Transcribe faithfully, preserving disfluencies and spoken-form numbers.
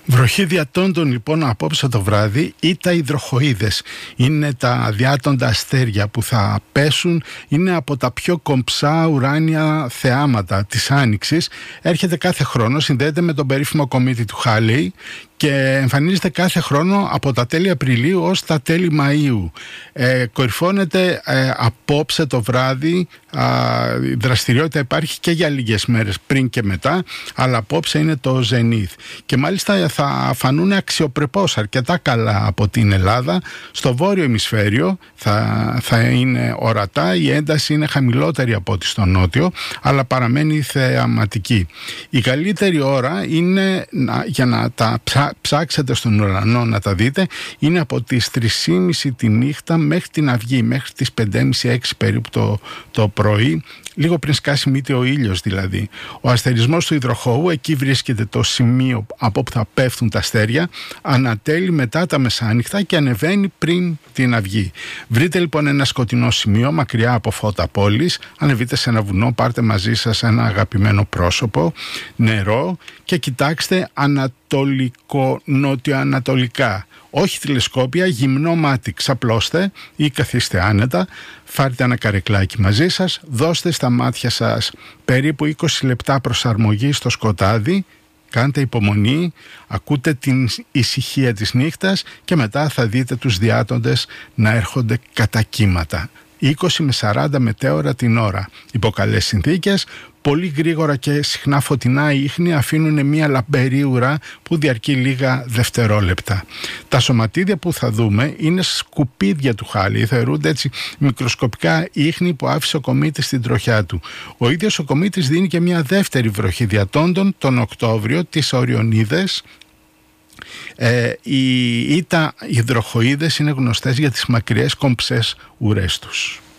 Βροχή διατόντων λοιπόν απόψε το βράδυ ή τα υδροχοΐδες. Είναι τα διάτοντα αστέρια που θα πέσουν, είναι από τα πιο κομψά ουράνια θεάματα της Άνοιξης. Έρχεται κάθε χρόνο, συνδέεται με τον περίφημο κομήτη του Χάλεϊ και εμφανίζεται κάθε χρόνο από τα τέλη Απριλίου ως τα τέλη Μαΐου. Ε, κορυφώνεται ε, απόψε το βράδυ, α, η δραστηριότητα υπάρχει και για λίγες μέρες πριν και μετά, αλλά απόψε είναι το ζενίθ. Και μάλιστα θα φανούν αξιοπρεπώς αρκετά καλά από την Ελλάδα. Στο βόρειο ημισφαίριο θα, θα είναι ορατά, η ένταση είναι χαμηλότερη από ό,τι στο νότιο, αλλά παραμένει θεαματική. Η καλύτερη ώρα είναι να, για να τα ψάξετε ψάξετε στον ουρανό να τα δείτε, είναι από τις τρεις και μισή τη νύχτα μέχρι την αυγή, μέχρι τις πέντε και μισή έξι περίπου το, το πρωί, λίγο πριν σκάσει μύτη ο ήλιος δηλαδή. Ο αστερισμός του υδροχώου, εκεί βρίσκεται το σημείο από όπου θα πέφτουν τα αστέρια, ανατέλει μετά τα μεσάνυχτα και ανεβαίνει πριν την αυγή. Βρείτε λοιπόν ένα σκοτεινό σημείο μακριά από φώτα πόλης, ανεβείτε σε ένα βουνό, πάρτε μαζί σας ένα αγαπημένο πρόσωπο, νερό και κοιτάξτε ανατολικό-νότιο-ανατολικά. Όχι τηλεσκόπια, γυμνό μάτι, ξαπλώστε ή καθίστε άνετα, φάρτε ένα καρεκλάκι μαζί σας, δώστε στα μάτια σας περίπου είκοσι λεπτά προσαρμογή στο σκοτάδι, κάντε υπομονή, ακούτε την ησυχία της νύχτας και μετά θα δείτε τους διάτοντες να έρχονται κατά κύματα. είκοσι με σαράντα μετέωρα την ώρα. Υπό καλές συνθήκες, πολύ γρήγορα και συχνά φωτεινά ίχνη αφήνουν μια λαμπερή ουρά που διαρκεί λίγα δευτερόλεπτα. Τα σωματίδια που θα δούμε είναι σκουπίδια του Χάλεϊ, θεωρούνται έτσι μικροσκοπικά ίχνη που άφησε ο κομήτης στην τροχιά του. Ο ίδιος ο κομήτης δίνει και μια δεύτερη βροχή διατόντων τον Οκτώβριο, τις Οριονίδες. Ε, οι, ή τα υδροχοΐδες είναι γνωστές για τις μακριές κομψές ουρές τους.